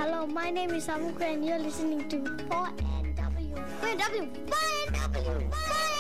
Hello, my name is Amukra and you're listening to 4NW. 4NW. 4NW. 4NW.